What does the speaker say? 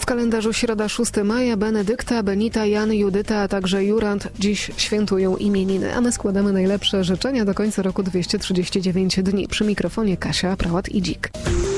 W kalendarzu środa 6 maja Benedykta, Benita, Jan, Judyta, a także Jurand dziś świętują imieniny, a my składamy najlepsze życzenia do końca roku 239 dni. Przy mikrofonie Kasia Prałat i Dzik.